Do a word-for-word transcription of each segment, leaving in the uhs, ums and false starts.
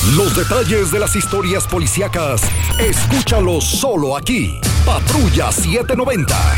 Los detalles de las historias policíacas, escúchalos solo aquí. Patrulla setecientos noventa.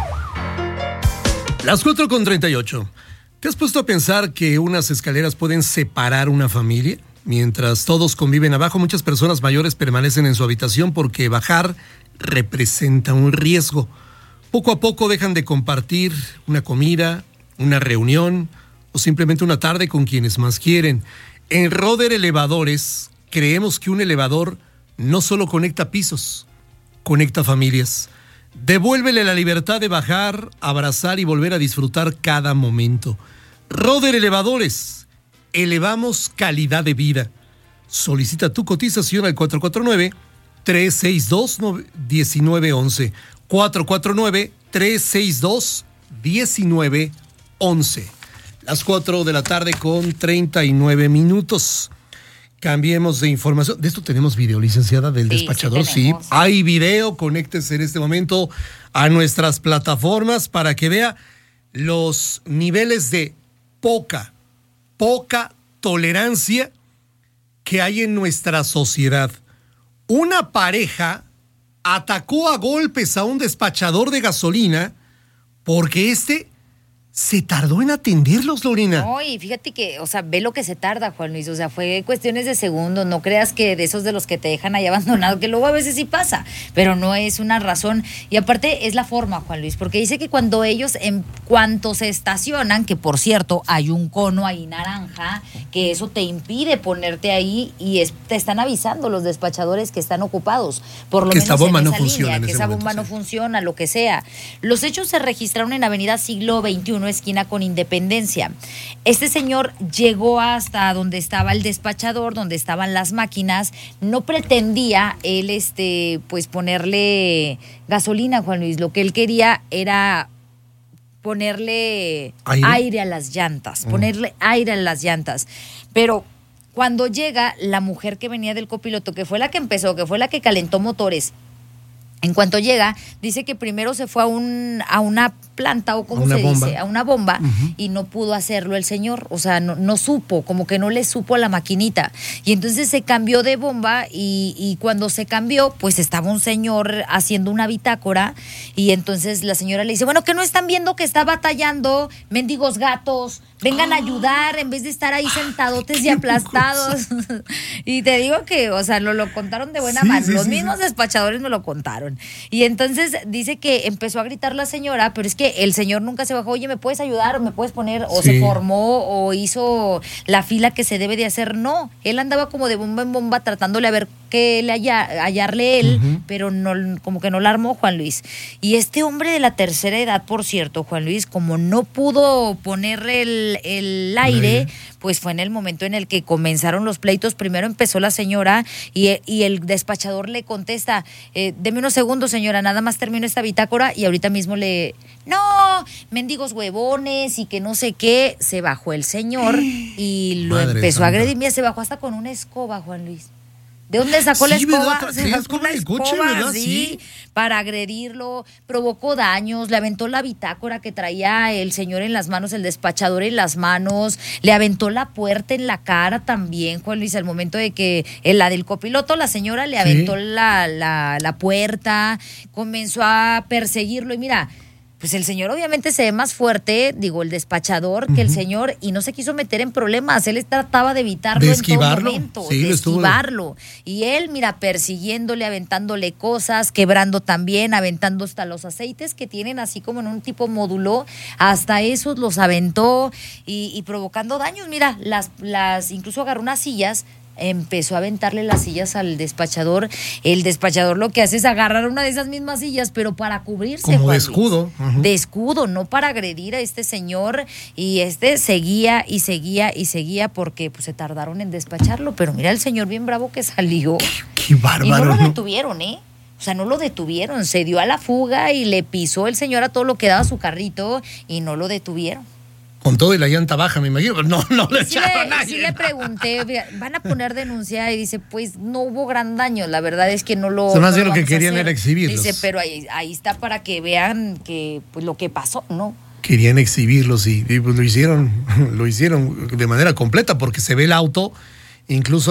Las cuatro con treinta y ocho. ¿Te has puesto a pensar que unas escaleras pueden separar una familia? Mientras todos conviven abajo, muchas personas mayores permanecen en su habitación porque bajar representa un riesgo. Poco a poco dejan de compartir una comida, una reunión o simplemente una tarde con quienes más quieren. En Roder Elevadores creemos que un elevador no solo conecta pisos, conecta familias. Devuélvele la libertad de bajar, abrazar y volver a disfrutar cada momento. Roder Elevadores, elevamos calidad de vida. Solicita tu cotización al cuatro cuatro nueve, tres seis dos, uno nueve uno uno. cuatro cuatro nueve, tres seis dos, uno nueve uno uno. Las cuatro de la tarde con treinta y nueve minutos. Cambiemos de información. De esto tenemos video, licenciada, del Sí, despachador. sí, Sí, tenemos. hay video. Conéctese en este momento a nuestras plataformas para que vea los niveles de poca, poca tolerancia que hay en nuestra sociedad. Una pareja atacó a golpes a un despachador de gasolina porque este se tardó en atenderlos, Lorena. No, y fíjate que, o sea, ve lo que se tarda, Juan Luis. O sea, fue cuestiones de segundos. No creas que de esos de los que te dejan ahí abandonado, que luego a veces sí pasa, pero no es una razón. Y aparte es la forma, Juan Luis, porque dice que cuando ellos, en cuanto se estacionan, que por cierto, hay un cono ahí naranja, que eso te impide ponerte ahí y es, te están avisando los despachadores que están ocupados. Por lo Que menos esta bomba en no esa funciona línea, en que ese esa momento, bomba sí. no funciona, lo que sea. Los hechos se registraron en Avenida Siglo veintiuno, esquina con Independencia. Este señor llegó hasta donde estaba el despachador, donde estaban las máquinas. No pretendía él, este, pues ponerle gasolina, Juan Luis. Lo que él quería era ponerle ¿Aire? aire a las llantas, ponerle aire a las llantas. Pero cuando llega la mujer que venía del copiloto, que fue la que empezó, que fue la que calentó motores, en cuanto llega, dice que primero se fue a un a una planta, o como Una se bomba. dice, a una bomba, Ujú. y no pudo hacerlo el señor. O sea, no, no supo, como que no le supo a la maquinita. Y entonces se cambió de bomba y, y cuando se cambió, pues estaba un señor haciendo una bitácora y entonces la señora le dice, bueno, que no están viendo que está batallando, mendigos gatos, vengan a ayudar en vez de estar ahí sentadotes y aplastados. Y te digo que, o sea, lo, lo contaron de buena Sí, mano. sí, Los sí, mismos sí. despachadores me lo contaron. Y entonces dice que empezó a gritar la señora, pero es que el señor nunca se bajó. Oye, ¿me puedes ayudar? ¿O me puedes poner? O Sí. se formó o hizo la fila que se debe de hacer. No, él andaba como de bomba en bomba tratándole a ver qué le halla- hallarle él, Ujú. pero no, como que no la armó, Juan Luis. Y este hombre de la tercera edad, por cierto, Juan Luis, como no pudo ponerle el, el aire, aire. pues fue en el momento en el que comenzaron los pleitos. Primero empezó la señora y, y el despachador le contesta, eh, deme unos segundos, señora, nada más termino esta bitácora, y ahorita mismo le, no, mendigos huevones y que no sé qué. Se bajó el señor y lo Madre empezó a santa. agredir. Mira, se bajó hasta con una escoba, Juan Luis. ¿De dónde sacó la Sí, ¿verdad? escoba? Traía Se bajó escoba una en el coche, escoba, ¿verdad? sí, Sí. para agredirlo, provocó daños, le aventó la bitácora que traía el señor en las manos, el despachador en las manos, le aventó la puerta en la cara también, Juan Luis, al momento de que en la del copiloto, la señora le Sí. aventó la, la, la puerta, comenzó a perseguirlo y mira, pues el señor obviamente se ve más fuerte, digo, el despachador, que el señor, y no se quiso meter en problemas. Él trataba de evitarlo De en todo esquivarlo. momento, Sí, de lo estuvo- esquivarlo. Y él, mira, persiguiéndole, aventándole cosas, quebrando también, aventando hasta los aceites que tienen así como en un tipo módulo, hasta esos los aventó y, y provocando daños. Mira, las, las, incluso agarró unas sillas, empezó a aventarle las sillas al despachador. El despachador lo que hace es agarrar una de esas mismas sillas, pero para cubrirse, Como de Juan Luis. escudo. Ujú. De escudo, no para agredir a este señor. Y este seguía y seguía y seguía porque pues se tardaron en despacharlo. Pero mira el señor bien bravo que salió. Qué bárbaro. Y no lo ¿no? detuvieron, ¿eh? O sea, no lo detuvieron. Se dio a la fuga y le pisó el señor a todo lo que daba su carrito y no lo detuvieron. Con todo y la llanta baja, me imagino. No, no le Sí echaron a le, nadie. sí le pregunté, ¿van a poner denuncia? Y dice, pues no hubo gran daño, la verdad es que no lo... O sea, más no bien lo que vamos a querían hacer. era exhibirlos. Dice, pero ahí, ahí está para que vean que pues lo que pasó, ¿no? Querían exhibirlos y, y, pues lo hicieron, lo hicieron de manera completa porque se ve el auto, incluso